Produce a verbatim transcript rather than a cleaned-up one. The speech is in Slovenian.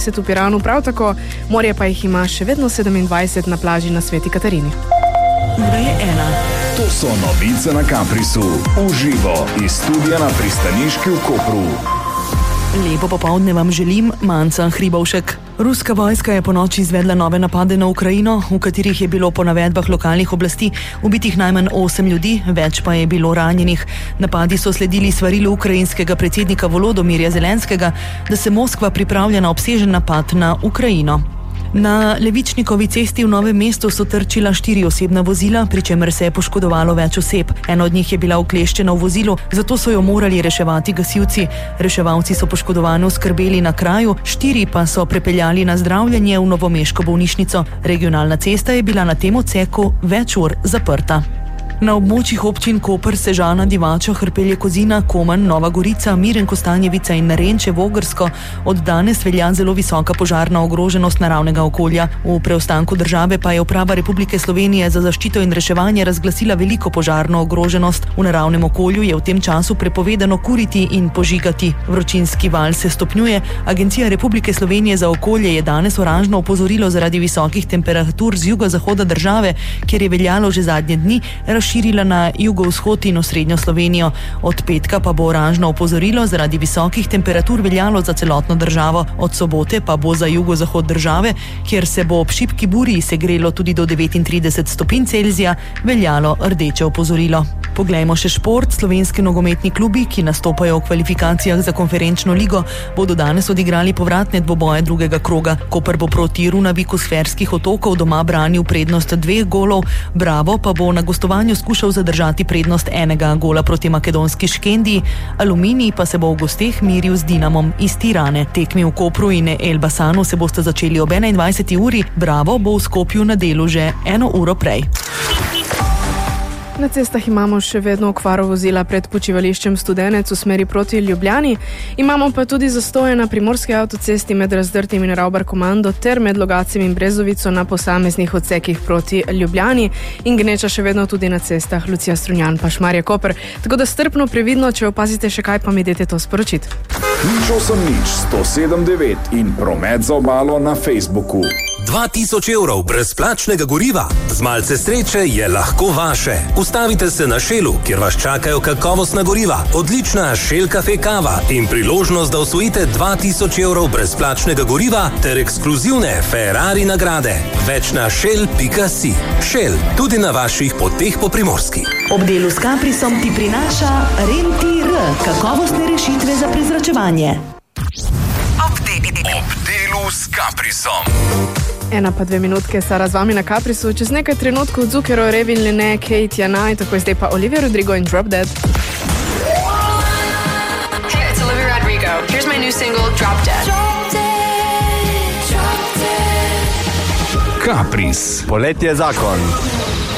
dvajset v Piranu prav tako, morje pa jih ima še vedno sedemindvajset na plaži na Sveti Katarini. Ura je ena. To so novice na Kaprisu. Uživo iz studia na Pristaniški v Kopru. Lepo popoldne vam želim, Manca Hribovšek. Ruska vojska je ponoči izvedla nove napade na Ukrajino, v katerih je bilo po navedbah lokalnih oblasti ubitih najmanj osem ljudi, več pa je bilo ranjenih. Napadi so sledili svarilu ukrajinskega predsednika Volodomirja Zelenskega, da se Moskva pripravlja na obsežen napad na Ukrajino. Na Levičnikovi cesti v Novem mestu so trčila štiri osebna vozila, pri čemer se je poškodovalo več oseb. Ena od njih je bila ukleščena v vozilu, zato so jo morali reševati gasilci. Reševalci so poškodovane oskrbeli na kraju, štiri pa so prepeljali na zdravljenje v novomeško bolnišnico. Regionalna cesta je bila na tem odseku več ur zaprta. Na območjih občin Koper, Sežana, Divača, Hrpelje, Kozina, Komen, Nova Gorica, Miren, Kostanjevica in Narenče, Vogrsko od danes velja zelo visoka požarna ogroženost naravnega okolja. V preostanku države pa je Uprava Republike Slovenije za zaščito in reševanje razglasila veliko požarno ogroženost. V naravnem okolju je v tem času prepovedano kuriti in požigati. Vročinski val se stopnjuje. Agencija Republike Slovenije za okolje je danes oranžno opozorilo zaradi visokih temperatur z jugozahoda države, kjer je veljalo že zadnje dni, širila na jugovzhod in osrednjo Slovenijo. Od petka pa bo oranžno opozorilo zaradi visokih temperatur veljalo za celotno državo. Od sobote pa bo za jugozahod države, kjer se bo ob šibki burji segrelo tudi do devetintrideset stopinj Celzija, veljalo rdeče opozorilo. Poglejmo še šport. Slovenski nogometni klubi, ki nastopajo v kvalifikacijah za konferenčno ligo, bodo danes odigrali povratne dvoboje drugega kroga. Koper bo proti Runaviku s Ferskih otokov doma branil prednost dveh golov, Bravo pa bo na gostovanju skušal zadržati prednost enega gola proti makedonski Škendiji, Aluminij pa se bo v gosteh miril z Dinamom iz Tirane. Tekmi v Kopru in Elbasanu se boste začeli ob enaindvajseti uri, Bravo bo v Skopju na delu že eno uro prej. Na cestah imamo še vedno okvaro vozila pred počivališčem Studenec v smeri proti Ljubljani, imamo pa tudi zastoje na primorski avtocesti med Razdrtim in Ravbar Komando ter med Logatcem in Brezovico na posameznih odsekih proti Ljubljani in gneča še vedno tudi na cestah Lucija Strunjan pa Šmarje Koper. Tako da strpno, previdno, če opazite še kaj, pa mi dajte to sporočiti. Nič osem nič sto sedem devet in promet za obalo na Facebooku. dva tisoč evrov brezplačnega goriva. Z malce sreče je lahko vaše. Ustavite se na Shellu, kjer vas čakajo kakovostna goriva, odlična Shell Cafe kava in priložnost, da osvojite dva tisoč evrov brezplačnega goriva ter ekskluzivne Ferrari nagrade. Več na shell pika si. Shell, tudi na vaših poteh po Primorski. Ob delu s Kaprisom ti prinaša Rentir, kakovostne rešitve za prezračevanje. Ob delu s Kaprisom. Ena pa dve minutke, Sara z vami na Kaprisu. Čez nekaj trenutkov Zucchero, Revin, Lene, Kate, Jana in tako zdaj pa Olivia Rodrigo in Drop Dead. Hey, it's Olivia Rodrigo. Here's my new single, Drop Dead. Drop Dead, Drop Dead. Kapris. Poletje je zakon.